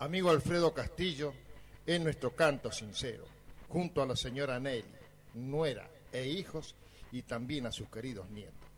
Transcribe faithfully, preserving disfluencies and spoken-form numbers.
amigo Alfredo Castillo, es nuestro canto sincero, junto a la señora Nelly, nuera e hijos, y también a sus queridos nietos.